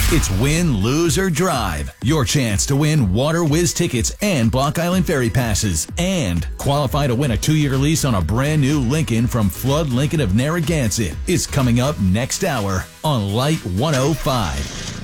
It's win, lose, or drive. Your chance to win Water Whiz tickets and Block Island Ferry passes. And qualify to win a 2-year lease on a brand new Lincoln from Flood Lincoln of Narragansett. It's coming up next hour on Light 105.